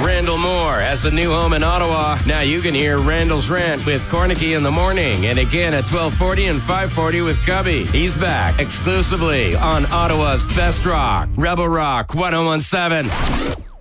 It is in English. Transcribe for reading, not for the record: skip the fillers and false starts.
Randall Moore has a new home in Ottawa. Now you can hear Randall's Rant with Cornicky in the morning and again at 12:40 and 5:40 with Cubby. He's back exclusively on Ottawa's Best Rock, Rebel Rock 101.7.